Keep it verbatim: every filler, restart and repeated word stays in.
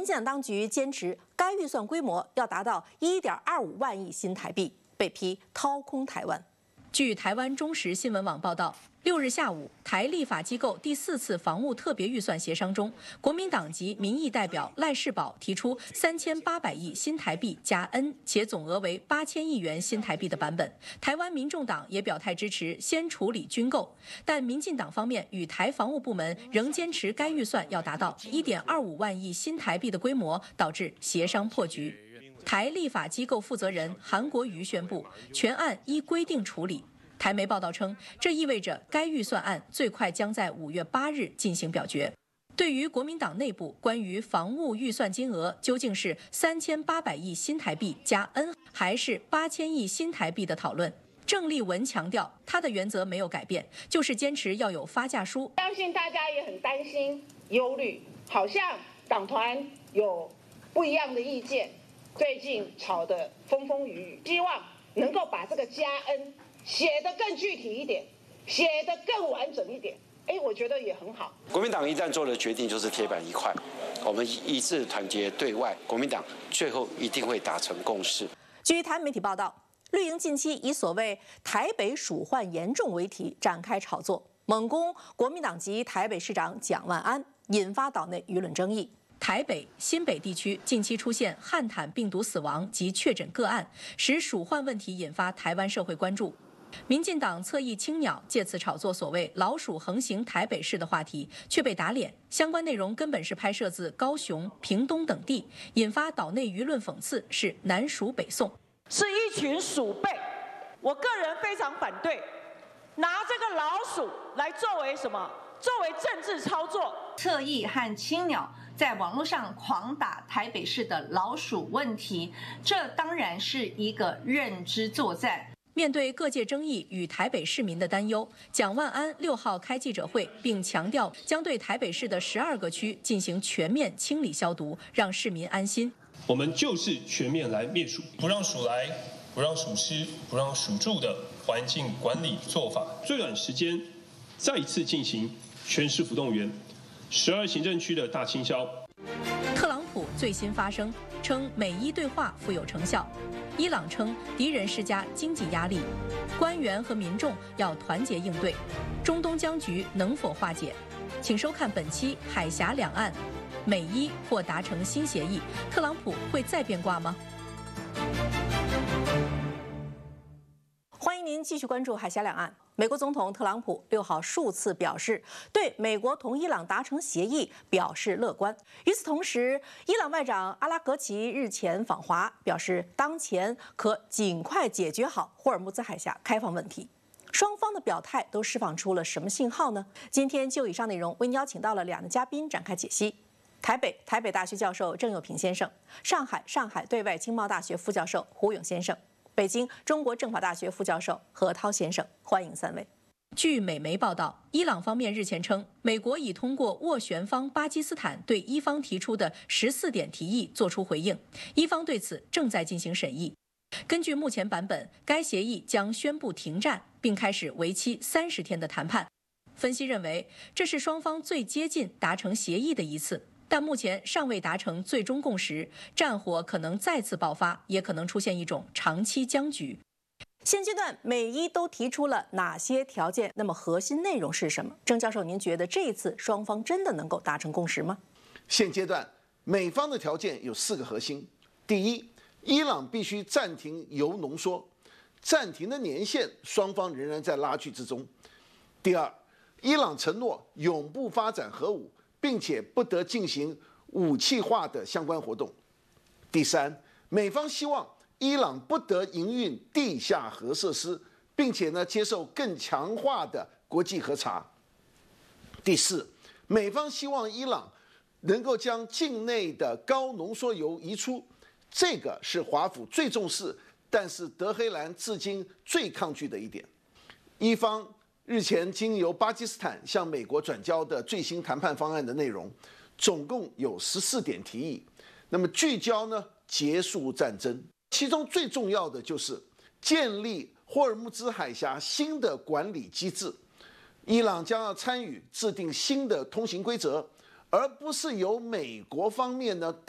进党当局坚持该预算规模要达到一点二五万亿新台币，被批掏空台湾。据台湾中时新闻网报道，六日下午，台立法机构第四次防务特别预算协商中，国民党籍民意代表赖士葆提出三千八百亿新台币加 N， 且总额为八千亿元新台币的版本。台湾民众党也表态支持先处理军购，但民进党方面与台防务部门仍坚持该预算要达到一点二五万亿新台币的规模，导致协商破局。台立法机构负责人韩国瑜宣布，全案依规定处理。台媒报道称，这意味着该预算案最快将在五月八日进行表决。对于国民党内部关于防务预算金额究竟是三千八百亿新台币加 N 还是八千亿新台币的讨论，郑丽文强调，他的原则没有改变，就是坚持要有发价书。 相信大家也很担心、忧虑，好像党团有不一样的意见。最近吵得风风雨雨，希望能够把这个加 N 写得更具体一点，写得更完整一点。哎，我觉得也很好。 国民党一旦做了决定，就是铁板一块，我们一致团结对外，国民党最后一定会达成共识。 据台媒体报道，绿营近期以所谓“台北鼠患严重”为题展开炒作，猛攻国民党籍台北市长蒋万安，引发岛内舆论争议。台北、新北地区近期出现汉坦病毒死亡及确诊个案，使鼠患问题引发台湾社会关注。民进党侧翼青鸟借此炒作所谓“老鼠横行台北市”的话题，却被打脸。相关内容根本是拍摄自高雄、屏东等地，引发岛内舆论讽刺是南鼠北宋， 是一群鼠辈。我个人非常反对拿这个老鼠来作为什么？作为政治操作。 侧翼和青鸟在网络上狂打台北市的老鼠问题，这当然是一个认知作战。 面对各界争议与台北市民的担忧，蒋万安六号开记者会，并强调将对台北市的十二个区进行全面清理消毒，让市民安心。 我们就是全面来灭鼠，不让鼠来，不让鼠吃，不让鼠住的环境管理做法，最短时间再一次进行全市府动员，十二行政区的大清消。 特朗普最新发声称，美伊对话富有成效。伊朗称敌人施加经济压力，官员和民众要团结应对。中东僵局能否化解？请收看本期《海峡两岸》，美伊或达成新协议，特朗普会再变卦吗？欢迎您继续关注海峡两岸。美国总统特朗普六号数次表示对美国同伊朗达成协议表示乐观。与此同时，伊朗外长阿拉格齐日前访华，表示当前可尽快解决好霍尔木兹海峡开放问题。双方的表态都释放出了什么信号呢？今天就以上内容为您邀请到了两位嘉宾展开解析。台北台北大学教授郑佑平先生，上海上海对外经贸大学副教授胡勇先生，北京中国政法大学副教授何涛先生，欢迎三位。据美媒报道，伊朗方面日前称，美国已通过斡旋方巴基斯坦对伊方提出的十四点提议作出回应，伊方对此正在进行审议。根据目前版本，该协议将宣布停战，并开始为期三十天的谈判。分析认为，这是双方最接近达成协议的一次。但目前尚未达成最终共识，战火可能再次爆发，也可能出现一种长期僵局。现阶段美伊都提出了哪些条件？那么核心内容是什么？郑教授，您觉得这一次双方真的能够达成共识吗？ 现阶段美方的条件有四个核心：第一，伊朗必须暂停铀浓缩，暂停的年限双方仍然在拉锯之中；第二，伊朗承诺永不发展核武，并且不得进行武器化的相关活动。第三，美方希望伊朗不得营运地下核设施，并且呢接受更强化的国际核查。第四，美方希望伊朗能够将境内的高浓缩铀移出，这个是华府最重视，但是德黑兰至今最抗拒的一点。伊方日前经由巴基斯坦向美国转交的最新谈判方案的内容，总共有十四点提议。那么聚焦呢，结束战争，其中最重要的就是建立霍尔木兹海峡新的管理机制。伊朗将要参与制定新的通行规则，而不是由美国方面呢